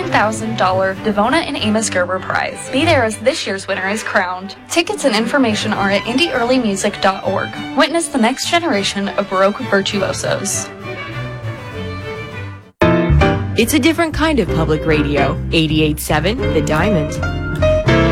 $10,000 Devona and Amos Gerber Prize. Be there as this year's winner is crowned. Tickets and information are at indieearlymusic.org. Witness the next generation of Baroque virtuosos. It's a different kind of public radio. 88.7 The Diamond.